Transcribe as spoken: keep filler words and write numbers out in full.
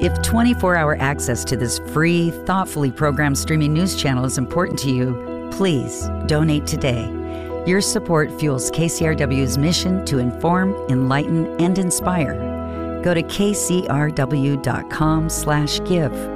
If twenty-four hour access to this free, thoughtfully programmed streaming news channel is important to you, please donate today. Your support fuels K C R W's mission to inform, enlighten, and inspire. Go to kcrw.com slash give